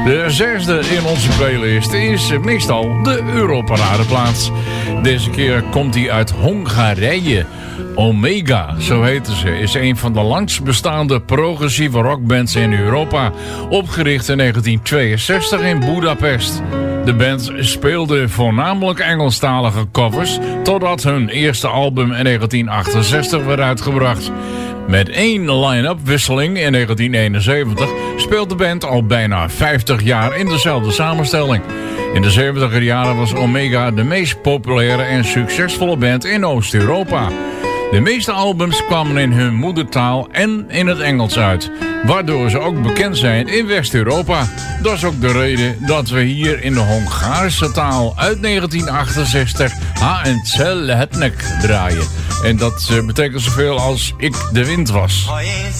De zesde in onze playlist is meestal de Europaradeplaats. Deze keer komt hij uit Hongarije. Omega, zo heten ze, is een van de langst bestaande progressieve rockbands in Europa. Opgericht in 1962 in Budapest. De band speelde voornamelijk Engelstalige covers, totdat hun eerste album in 1968 werd uitgebracht. Met 1 line-up wisseling in 1971 speelt de band al bijna 50 jaar in dezelfde samenstelling. In de 70er jaren was Omega de meest populaire en succesvolle band in Oost-Europa. De meeste albums kwamen in hun moedertaal en in het Engels uit, waardoor ze ook bekend zijn in West-Europa. Dat is ook de reden dat we hier in de Hongaarse taal uit 1968 Hancel Hetnek draaien. En dat betekent zoveel als ik de wind was. Ha én